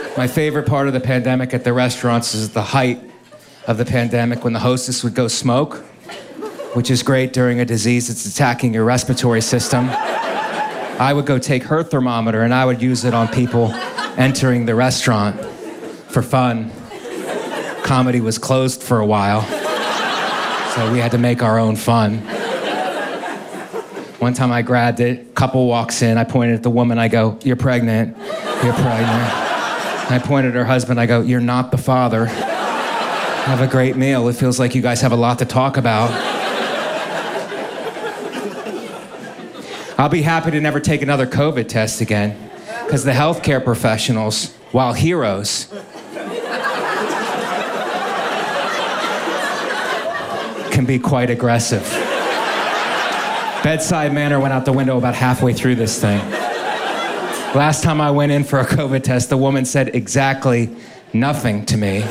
My favorite part of the pandemic at the restaurants is the height of the pandemic when the hostess would go smoke, which is great during a disease that's attacking your respiratory system. I would go take her thermometer and I would use it on people entering the restaurant for fun. Comedy was closed for a while, so we had to make our own fun. One time I grabbed it, couple walks in, I pointed at the woman, I go, "You're pregnant, you're pregnant." I pointed at her husband, I go, "You're not the father. Have a great meal. It feels like you guys have a lot to talk about." I'll be happy to never take another COVID test again, because the healthcare professionals, while heroes, can be quite aggressive. Bedside manner went out the window about halfway through this thing. Last time I went in for a COVID test, the woman said exactly nothing to me.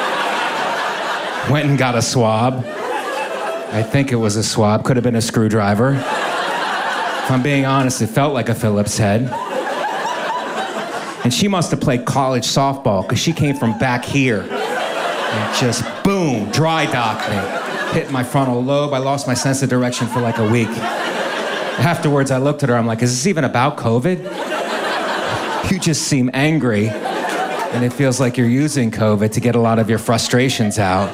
Went and got a swab. I think it was a swab, could have been a screwdriver. If I'm being honest, it felt like a Phillips head. And she must have played college softball, because she came from back here. And just boom, dry docked me. Hit my frontal lobe. I lost my sense of direction for like a week. Afterwards, I looked at her, I'm like, "Is this even about COVID? You just seem angry, and it feels like you're using COVID to get a lot of your frustrations out."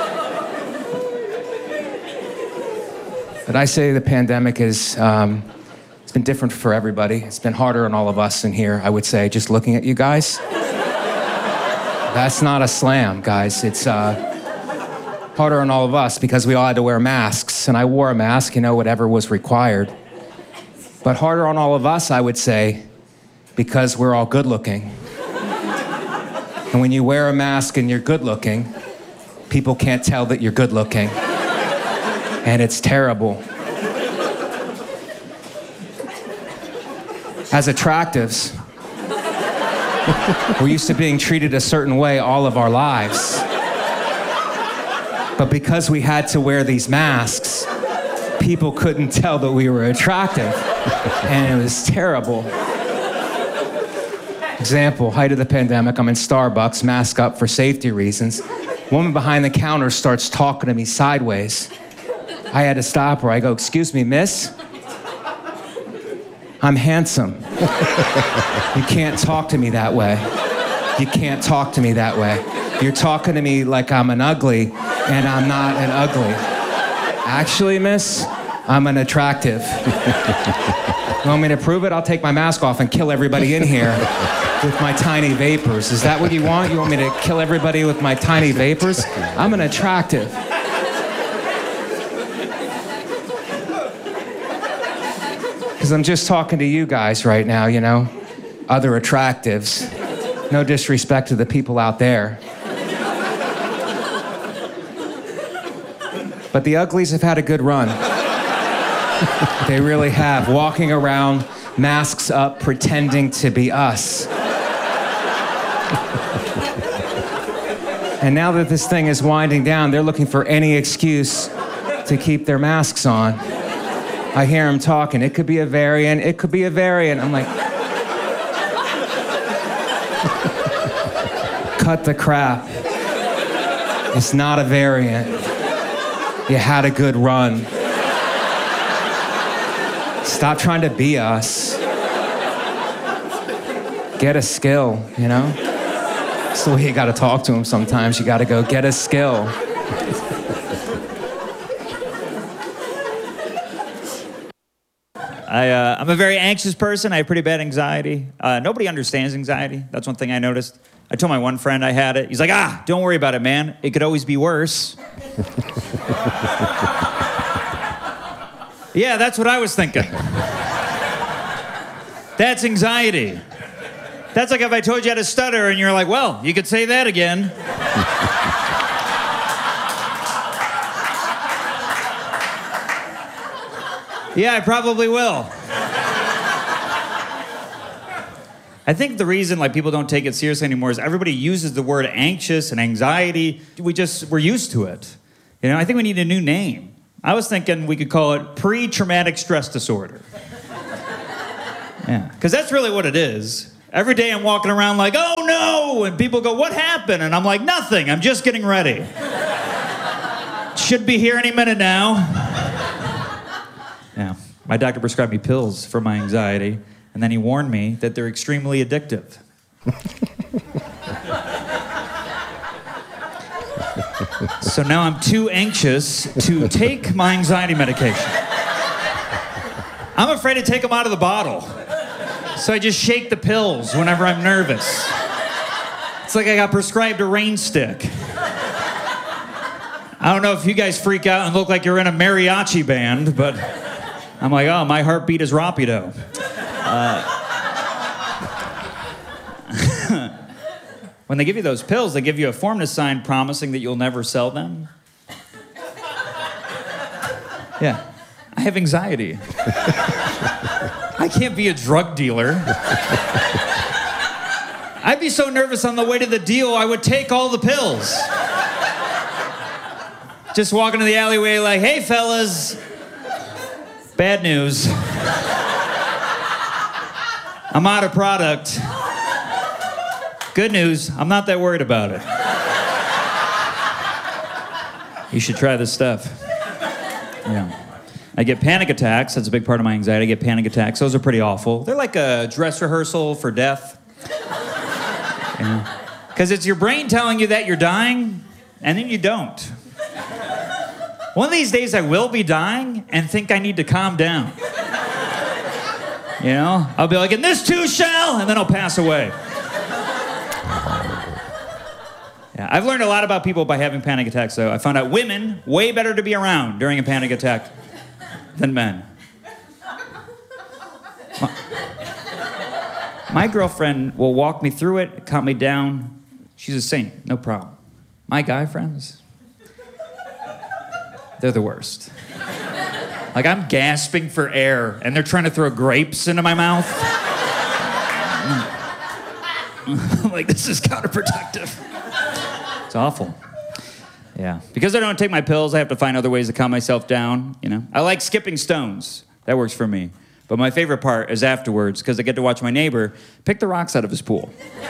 But I say the pandemic is, it's been different for everybody. It's been harder on all of us in here, I would say, just looking at you guys. That's not a slam, guys. It's harder on all of us because we all had to wear masks, and I wore a mask, whatever was required. But harder on all of us, I would say, because we're all good looking. And when you wear a mask and you're good looking, people can't tell that you're good looking. And it's terrible. As attractives, we're used to being treated a certain way all of our lives. But because we had to wear these masks, people couldn't tell that we were attractive. And it was terrible. Example, height of the pandemic, I'm in Starbucks, mask up for safety reasons. Woman behind the counter starts talking to me sideways. I had to stop her. I go, "Excuse me, miss? I'm handsome. You can't talk to me that way. You can't talk to me that way. You're talking to me like I'm an ugly, and I'm not an ugly. Actually, miss, I'm an attractive. You want me to prove it? I'll take my mask off and kill everybody in here with my tiny vapors. Is that what you want? You want me to kill everybody with my tiny vapors? I'm an attractive." Because I'm just talking to you guys right now, other attractives. No disrespect to the people out there. But the uglies have had a good run. They really have, walking around, masks up, pretending to be us. And now that this thing is winding down, they're looking for any excuse to keep their masks on. I hear them talking. It could be a variant. It could be a variant. I'm like, cut the crap. It's not a variant. You had a good run. Stop trying to be us. Get a skill, That's the way you gotta talk to them sometimes. You gotta go, get a skill. I'm a very anxious person. I have pretty bad anxiety. Nobody understands anxiety. That's one thing I noticed. I told my one friend I had it. He's like, don't worry about it, man. It could always be worse. Yeah, that's what I was thinking. That's anxiety. That's like if I told you how to stutter and you're like, well, you could say that again. Yeah, I probably will. I think the reason people don't take it seriously anymore is everybody uses the word anxious and anxiety. We're used to it. I think we need a new name. I was thinking we could call it pre-traumatic stress disorder. Yeah, because that's really what it is. Every day I'm walking around like, oh no! And people go, what happened? And I'm like, nothing, I'm just getting ready. Should be here any minute now. Yeah, my doctor prescribed me pills for my anxiety, and then he warned me that they're extremely addictive. So now I'm too anxious to take my anxiety medication. I'm afraid to take them out of the bottle. So I just shake the pills whenever I'm nervous. It's like I got prescribed a rain stick. I don't know if you guys freak out and look like you're in a mariachi band, but I'm like, oh, my heartbeat is rapido. When they give you those pills, they give you a form to sign promising that you'll never sell them. Yeah, I have anxiety. I can't be a drug dealer. I'd be so nervous on the way to the deal, I would take all the pills. Just walking to the alleyway like, hey, fellas, bad news. I'm out of product. Good news, I'm not that worried about it. You should try this stuff. Yeah. I get panic attacks. That's a big part of my anxiety. I get panic attacks. Those are pretty awful. They're like a dress rehearsal for death. Because it's your brain telling you that you're dying, and then you don't. One of these days I will be dying and think I need to calm down. You know? I'll be like, and this too shall, and then I'll pass away. Yeah, I've learned a lot about people by having panic attacks, though. I found out women, way better to be around during a panic attack than men. My girlfriend will walk me through it, calm me down. She's a saint, no problem. My guy friends, they're the worst. Like, I'm gasping for air, and they're trying to throw grapes into my mouth. I'm like, this is counterproductive. It's awful. Yeah. Because I don't take my pills, I have to find other ways to calm myself down, you know. I like skipping stones. That works for me. But my favorite part is afterwards, because I get to watch my neighbor pick the rocks out of his pool.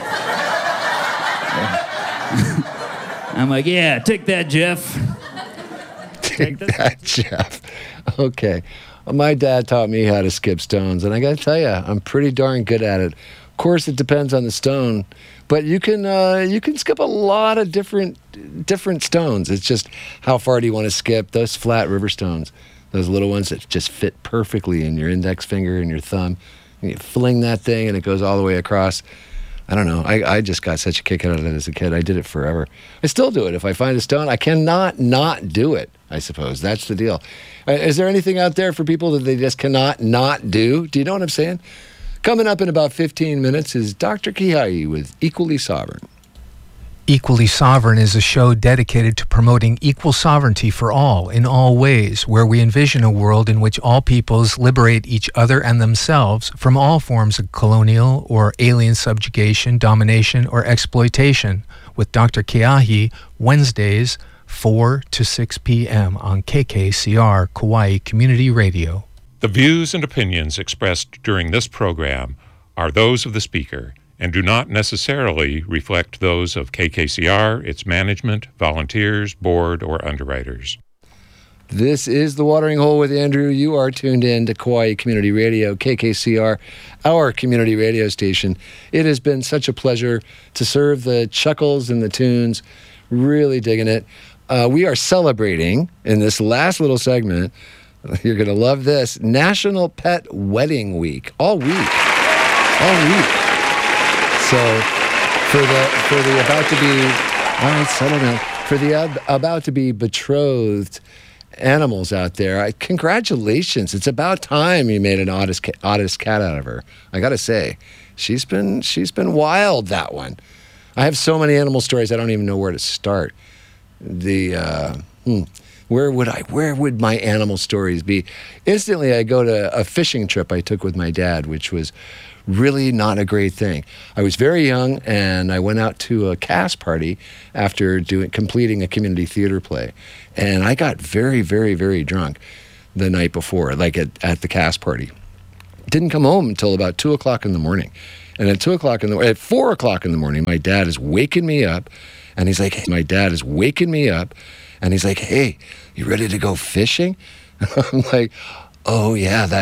I'm like, yeah, take that, Jeff. Take that, Jeff. Okay. Well, my dad taught me how to skip stones, and I got to tell you, I'm pretty darn good at it. Of course, it depends on the stone, but you can skip a lot of different stones. It's just how far do you want to skip? Those flat river stones, those little ones that just fit perfectly in your index finger and your thumb. And you fling that thing, and it goes all the way across. I don't know. I just got such a kick out of it as a kid. I did it forever. I still do it. If I find a stone, I cannot not do it, I suppose. That's the deal. Is there anything out there for people that they just cannot not do? Do you know what I'm saying? Coming up in about 15 minutes is Dr. Kihai with Equally Sovereign. Equally Sovereign is a show dedicated to promoting equal sovereignty for all in all ways, where we envision a world in which all peoples liberate each other and themselves from all forms of colonial or alien subjugation, domination, or exploitation, with Dr. Keahi, Wednesdays, 4 to 6 p.m. on KKCR, Kauai Community Radio. The views and opinions expressed during this program are those of the speaker and do not necessarily reflect those of KKCR, its management, volunteers, board, or underwriters. This is The Watering Hole with Andrew. You are tuned in to Kauai Community Radio, KKCR, our community radio station. It has been such a pleasure to serve the chuckles and the tunes. Really digging it. We are celebrating, in this last little segment, you're going to love this, National Pet Wedding Week. All week. So for the about to be, all right, settle down. For the about to be betrothed animals out there, congratulations. It's about time you made an oddest cat out of her. I got to say, she's been wild, that one. I have so many animal stories, I don't even know where to start. Where would my animal stories be? Instantly, I go to a fishing trip I took with my dad, which was really not a great thing. I was very young, and I went out to a cast party after completing a community theater play. And I got very, very, very drunk the night before, like at the cast party. Didn't come home until about 2 o'clock in the morning. And at 4 o'clock in the morning, my dad is waking me up, and he's like, hey, you ready to go fishing? I'm like, oh yeah,